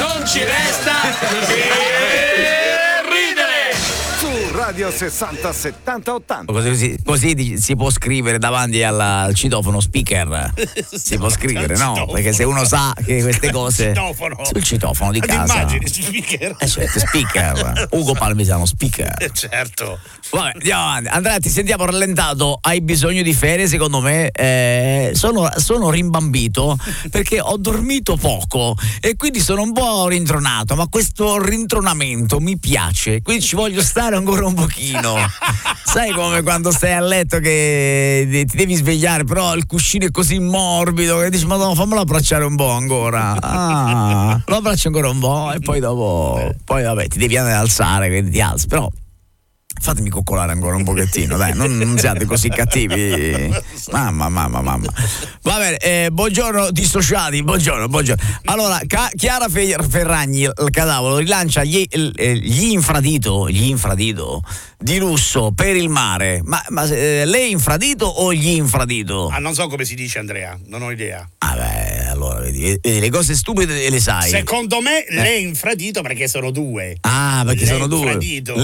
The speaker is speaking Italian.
Non ci resta che ridere. Su Radio 60 70 80. Così si può scrivere davanti al citofono speaker. Si può scrivere, no? Perché se uno sa che queste cose. Sul citofono di casa. Immagini, speaker. Certo, speaker. Ugo Palmisano, speaker. Certo. Vabbè, andiamo avanti. Andrea, ti sentiamo rallentato. Hai bisogno di ferie, secondo me. Sono rimbambito perché ho dormito poco e quindi sono un po' rintronato. Ma questo rintronamento mi piace, quindi ci voglio stare ancora un pochino. Sai come quando stai a letto che ti devi svegliare, però il cuscino è così morbido che dici: Madonna, fammelo abbracciare un po' ancora. Lo abbraccio ancora un po' e poi dopo. Poi vabbè, ti devi andare ad alzare, quindi ti alzi, però. Fatemi coccolare ancora un pochettino, dai, non siate così cattivi. Mamma. Va bene, buongiorno dissociati, buongiorno. Allora, Chiara Ferragni, il cadavolo, rilancia gli infradito di lusso per il mare. Ma lei infradito o gli infradito? Non so come si dice, Andrea, non ho idea. Beh, allora vedi, le cose stupide le sai. Secondo me l'è infradito perché sono due. Perché sono due.